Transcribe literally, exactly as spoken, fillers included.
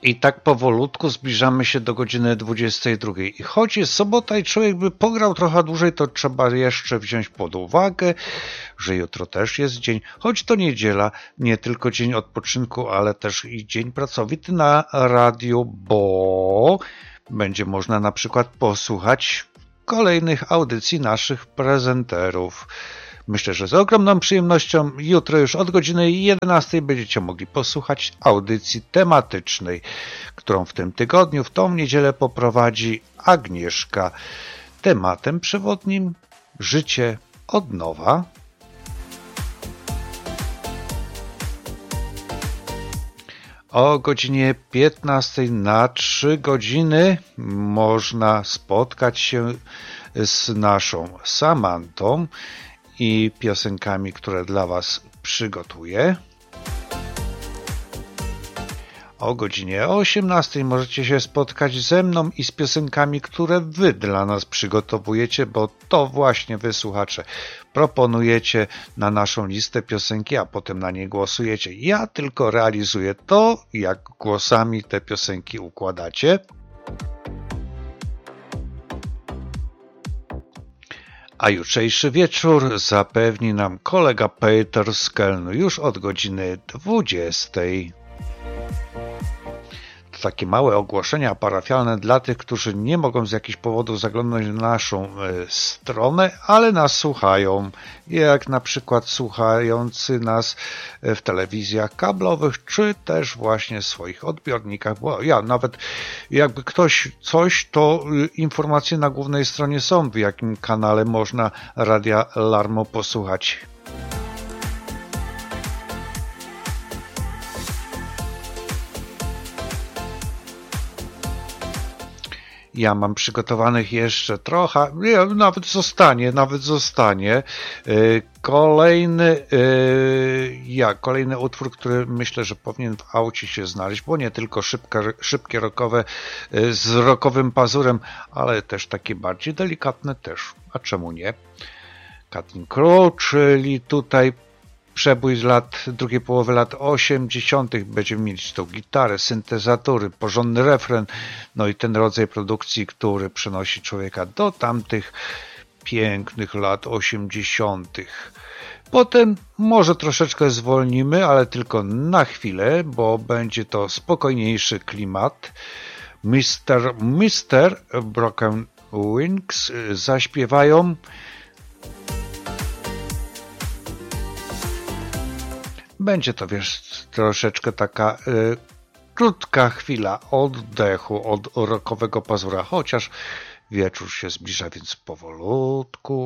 I tak powolutku zbliżamy się do godziny dwudziestej drugiej. I choć jest sobota i człowiek by pograł trochę dłużej, to trzeba jeszcze wziąć pod uwagę, że jutro też jest dzień, choć to niedziela, nie tylko dzień odpoczynku, ale też i dzień pracowity na radiu, bo będzie można na przykład posłuchać kolejnych audycji naszych prezenterów. Myślę, że z ogromną przyjemnością jutro już od godziny jedenastej będziecie mogli posłuchać audycji tematycznej, którą w tym tygodniu, w tą niedzielę poprowadzi Agnieszka. Tematem przewodnim życie od nowa. O godzinie piętnastej na trzy godziny można spotkać się z naszą Samantą i piosenkami, które dla Was przygotuję. O godzinie osiemnastej możecie się spotkać ze mną i z piosenkami, które Wy dla nas przygotowujecie, bo to właśnie Wy, słuchacze, proponujecie na naszą listę piosenki, a potem na nie głosujecie. Ja tylko realizuję to, jak głosami te piosenki układacie. A jutrzejszy wieczór zapewni nam kolega Peter z Kelnu już od godziny dwudziestej. To takie małe ogłoszenia parafialne dla tych, którzy nie mogą z jakichś powodów zaglądnąć na naszą y, stronę, ale nas słuchają, jak na przykład słuchający nas w telewizjach kablowych, czy też właśnie w swoich odbiornikach, bo ja nawet jakby ktoś coś, to y, informacje na głównej stronie są, w jakim kanale można Radia Larmo posłuchać. Ja mam przygotowanych jeszcze trochę, nie, nawet zostanie, nawet zostanie. Kolejny, ja, kolejny utwór, który myślę, że powinien w aucie się znaleźć, bo nie tylko szybka, szybkie rockowe z rockowym pazurem, ale też takie bardziej delikatne też, a czemu nie? Cutting Crew, czyli tutaj przebój z lat, drugiej połowy lat osiemdziesiątych. Będziemy mieć tą gitarę, syntezatory, porządny refren, no i ten rodzaj produkcji, który przenosi człowieka do tamtych pięknych lat osiemdziesiątych. Potem może troszeczkę zwolnimy, ale tylko na chwilę, bo będzie to spokojniejszy klimat. mister mister Broken Wings zaśpiewają. Będzie to, wiesz, troszeczkę taka y, krótka chwila oddechu od rockowego pazura, chociaż wieczór się zbliża, więc powolutku